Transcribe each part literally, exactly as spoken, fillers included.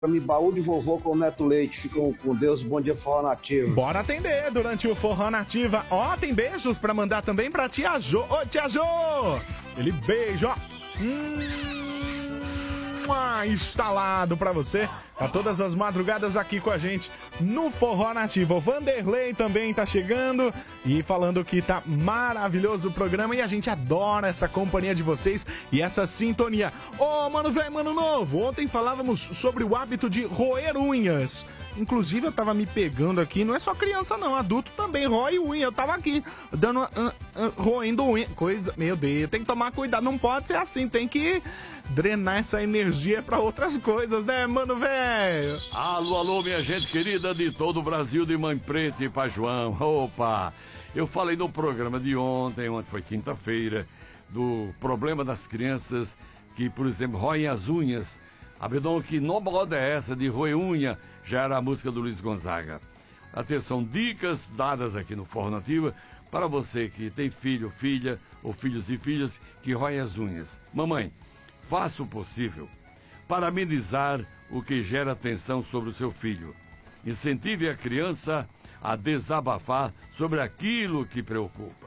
Me baú de vovô com o Neto Leite. Ficam com Deus. Bom dia, Forró Nativa. Bora atender durante o Forró Nativa. Ó, tem beijos pra mandar também pra Tia Jô. Ô, Tia Jô! Ele beijo, ó. Hum, instalado pra você. Tá todas as madrugadas aqui com a gente no Forró Nativa. O Vanderlei também tá chegando e falando que tá maravilhoso o programa e a gente adora essa companhia de vocês e essa sintonia. Ô, oh, mano velho, mano novo, ontem falávamos sobre o hábito de roer unhas. Inclusive eu tava me pegando aqui, não é só criança não, adulto também roe unha. Eu tava aqui dando, uh, uh, roendo unha, coisa, meu Deus, tem que tomar cuidado, não pode ser assim, tem que drenar essa energia pra outras coisas, né, mano velho? Alô, alô, minha gente querida de todo o Brasil, de Mãe Preta e Pai João. Opa, eu falei no programa de ontem, ontem foi quinta-feira, do problema das crianças que, por exemplo, roem as unhas. A verdade que não moda é essa de roer unha, já era a música do Luiz Gonzaga. Atenção, dicas dadas aqui no Forró Nativa para você que tem filho, filha ou filhos e filhas que roem as unhas. Mamãe, faça o possível para amenizar o que gera tensão sobre o seu filho. Incentive a criança a desabafar sobre aquilo que preocupa.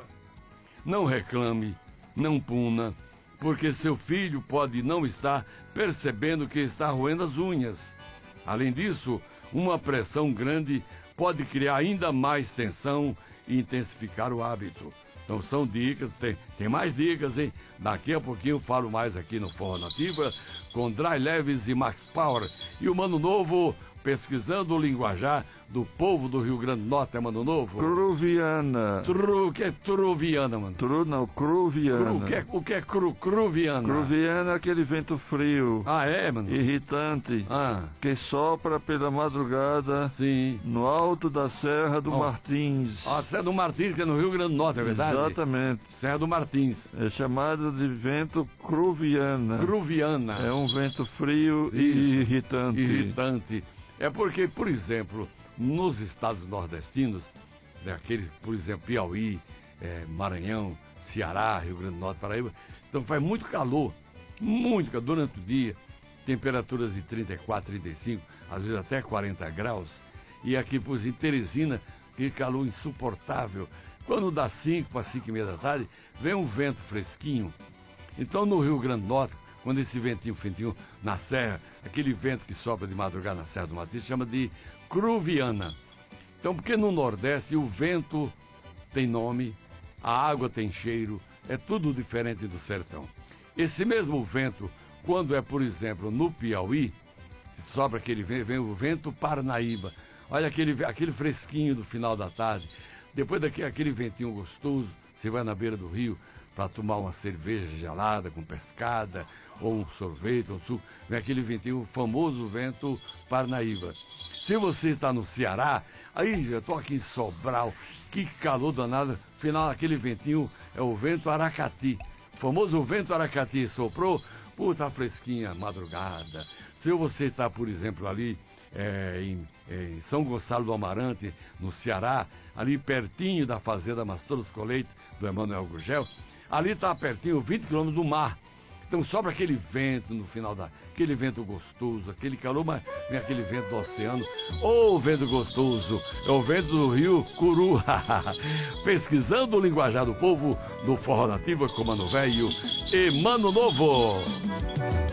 Não reclame, não puna, porque seu filho pode não estar percebendo que está roendo as unhas. Além disso, uma pressão grande pode criar ainda mais tensão e intensificar o hábito. Então são dicas, tem, tem mais dicas, hein? Daqui a pouquinho eu falo mais aqui no Forró Nativa com Dry Leves e Max Power. E o Mano Novo pesquisando o linguajar do povo do Rio Grande do Norte, é Mano Novo? Cruviana. Tru, o que é truviana, mano? Tru, não, cruviana. Cru, o, que é, o que é cru, cruviana? Cruviana é aquele vento frio. Ah, é, mano? Irritante. Ah. Que sopra pela madrugada. Sim. No alto da Serra do oh. Martins. Ah, Serra do Martins, que é no Rio Grande do Norte, é verdade? Exatamente. Serra do Martins. É chamado de vento cruviana. Cruviana. É um vento frio Isso. e irritante. Irritante. É porque, por exemplo, nos estados nordestinos, né, aquele, por exemplo, Piauí, é, Maranhão, Ceará, Rio Grande do Norte, Paraíba, então faz muito calor, muito calor durante o dia, temperaturas de trinta e quatro, trinta e cinco, às vezes até quarenta graus, e aqui, por exemplo, em Teresina, aquele calor insuportável. Quando dá cinco para cinco e meia da tarde, vem um vento fresquinho. Então, no Rio Grande do Norte, quando esse ventinho, ventinho na serra, aquele vento que sopra de madrugada na Serra do Martins, chama de cruviana. Então, porque no Nordeste o vento tem nome, a água tem cheiro, é tudo diferente do sertão. Esse mesmo vento, quando é, por exemplo, no Piauí, sopra aquele vento, vem o vento Parnaíba. Olha aquele, aquele fresquinho do final da tarde. Depois daquele aquele ventinho gostoso, você vai na beira do rio para tomar uma cerveja gelada com pescada, ou um sorvete, ou um suco, vem aquele ventinho, o famoso vento Parnaíba. Se você está no Ceará, aí eu estou aqui em Sobral, que calor danado, afinal aquele ventinho é o vento Aracati. O famoso vento Aracati soprou, puta fresquinha, madrugada. Se você está, por exemplo, ali é, em, em São Gonçalo do Amarante, no Ceará, ali pertinho da fazenda Mastros Colete, do Emanuel Gurgel, ali está pertinho, vinte quilômetros do mar. Então sobra aquele vento no final da... Aquele vento gostoso, aquele calor, mas vem aquele vento do oceano. Ô, oh, vento gostoso! É o vento do rio Curu. Pesquisando o linguajar do povo do Forró Nativa com Mano Velho e Mano Novo.